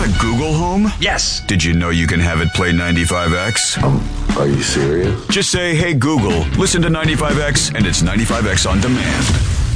got a Google Home? Yes. Did you know you can have it play 95X? Are you serious? Just say, hey Google, listen to 95X, and it's 95X on demand.